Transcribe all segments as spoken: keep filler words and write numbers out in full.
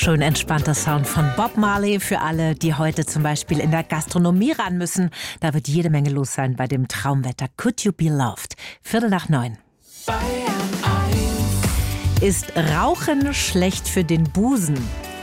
Schön entspannter Sound von Bob Marley für alle, die heute zum Beispiel in der Gastronomie ran müssen. Da wird jede Menge los sein bei dem Traumwetter. Could You Be Loved? Viertel nach neun. Ist Rauchen schlecht für den Busen?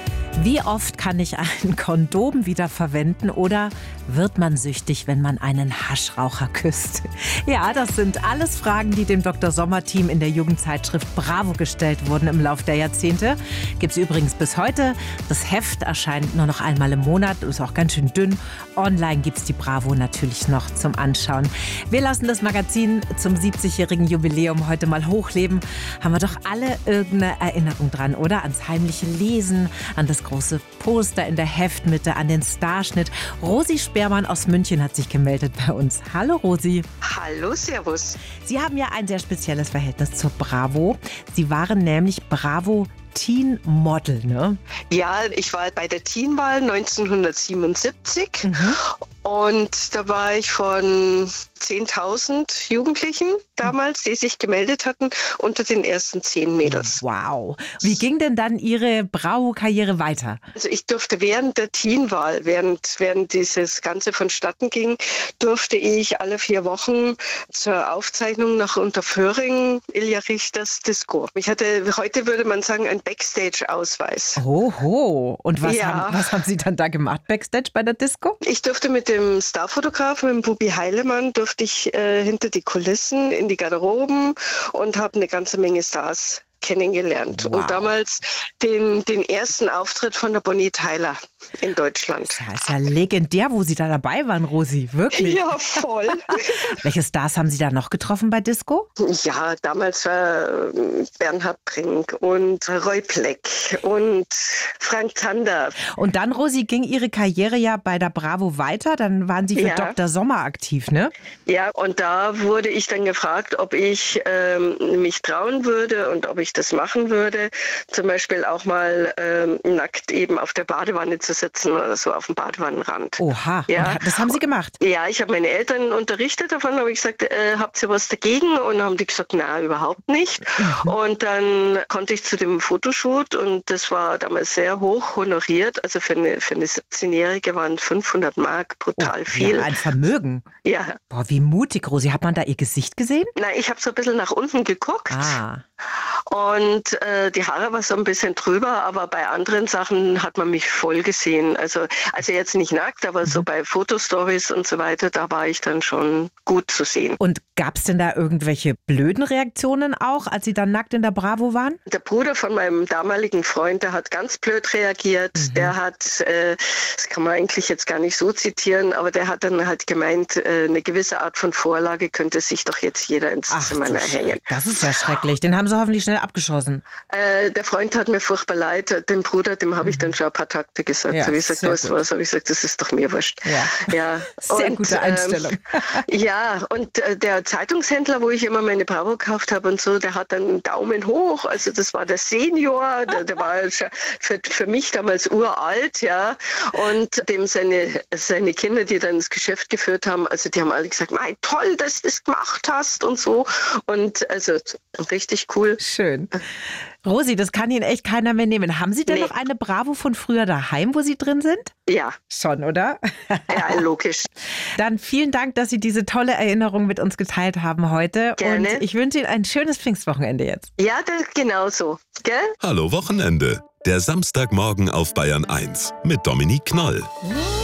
Wie oft kann ich ein Kondom wieder verwenden oder wird man süchtig, wenn man einen Haschraucher küsst? Ja, das sind alles Fragen, die dem Doktor Sommer-Team in der Jugendzeitschrift Bravo gestellt wurden im Laufe der Jahrzehnte. Gibt es übrigens bis heute. Das Heft erscheint nur noch einmal im Monat, ist auch ganz schön dünn. Online gibt es die Bravo natürlich noch zum Anschauen. Wir lassen das Magazin zum siebzigjährigen Jubiläum heute mal hochleben. Haben wir doch alle irgendeine Erinnerung dran, oder? Ans heimliche Lesen, an das große Poster in der Heftmitte, an den Starschnitt. Rosi Spermann aus München hat sich gemeldet bei uns. Hallo Rosi. Hallo, servus. Sie haben ja ein sehr spezielles Verhältnis zur Bravo. Sie waren nämlich Bravo Teen Model, ne? Ja, ich war bei der Teenwahl neunzehnhundertsiebenundsiebzig mhm. und da war ich von zehntausend Jugendlichen damals, die sich gemeldet hatten, unter den ersten zehn Mädels. Wow. Wie ging denn dann Ihre Bravo-Karriere weiter? Also ich durfte während der Teenwahl, während, während dieses Ganze vonstatten ging, durfte ich alle vier Wochen zur Aufzeichnung nach Unterföhring, Ilja Richters Disco. Ich hatte, heute würde man sagen, ein Backstage-Ausweis. Oho. Und was, ja. haben, was haben Sie dann da gemacht, Backstage bei der Disco? Ich durfte mit dem Starfotografen, mit dem Bubi Heilemann, durfte ich äh, hinter die Kulissen, in die Garderoben und habe eine ganze Menge Stars kennengelernt. Wow. Und damals den, den ersten Auftritt von der Bonnie Tyler in Deutschland. Das ist ja legendär, wo Sie da dabei waren, Rosi. Wirklich. Ja, voll. Welche Stars haben Sie da noch getroffen bei Disco? Ja, damals war Bernhard Brink und Roy Pleck und Frank Zander. Und dann, Rosi, ging Ihre Karriere ja bei der Bravo weiter. Dann waren Sie für ja. Doktor Sommer aktiv, ne? Ja, und da wurde ich dann gefragt, ob ich ähm, mich trauen würde und ob ich das machen würde. Zum Beispiel auch mal ähm, nackt eben auf der Badewanne zu sitzen oder so auf dem Badewannenrand. Oha, ja. Und das haben Sie gemacht? Ja, ich habe meine Eltern unterrichtet davon, habe ich gesagt, äh, habt ihr was dagegen? Und dann haben die gesagt, na, überhaupt nicht. Mhm. Und dann konnte ich zu dem Fotoshoot und das war damals sehr hoch honoriert. Also für eine, für eine siebzehnjährige waren fünfhundert Mark brutal oh, viel. Ja, ein Vermögen. Ja. Boah, wie mutig, Rosi. Hat man da Ihr Gesicht gesehen? Nein, ich habe so ein bisschen nach unten geguckt. Ah. Und äh, die Haare war so ein bisschen drüber, aber bei anderen Sachen hat man mich voll gesehen. Also, also jetzt nicht nackt, aber mhm. so bei Fotostories und so weiter, da war ich dann schon gut zu sehen. Und gab es denn da irgendwelche blöden Reaktionen auch, als Sie dann nackt in der Bravo waren? Der Bruder von meinem damaligen Freund, der hat ganz blöd reagiert. Mhm. Der hat, äh, das kann man eigentlich jetzt gar nicht so zitieren, aber der hat dann halt gemeint, äh, eine gewisse Art von Vorlage könnte sich doch jetzt jeder ins Ach, Zimmer erhängen. Das ist ja schrecklich. Den haben Sie hoffentlich schnell abgeschossen. Äh, der Freund hat mir furchtbar leid. Dem Bruder, dem habe ich dann schon ein paar Takte gesagt. Ja, habe ich gesagt, weißt du was? Habe ich gesagt, das ist doch mir wurscht. Ja, ja. Sehr und, gute Einstellung. Ähm, ja, und äh, der Zeitungshändler, wo ich immer meine Bravo gekauft habe und so, der hat dann einen Daumen hoch. Also das war der Senior, der, der war für, für mich damals uralt, ja. Und dem seine, seine Kinder, die dann das Geschäft geführt haben, also die haben alle gesagt, mein toll, dass du das gemacht hast und so. Und also richtig cool. Schön. Rosi, das kann Ihnen echt keiner mehr nehmen. Haben Sie denn nee. noch eine Bravo von früher daheim, wo Sie drin sind? Ja. Schon, oder? Ja, logisch. Dann vielen Dank, dass Sie diese tolle Erinnerung mit uns geteilt haben heute. Gerne. Und ich wünsche Ihnen ein schönes Pfingstwochenende jetzt. Ja, das genauso. Gell? Hallo Wochenende. Der Samstagmorgen auf Bayern eins mit Dominique Knoll.